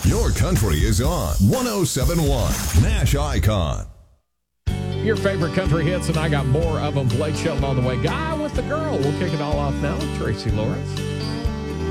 Your country is on 1071 Nash Icon. Your favorite country hits, and I got more of them. Blake Shelton on the way. Guy with the Girl. We'll kick it all off now with Tracy Lawrence.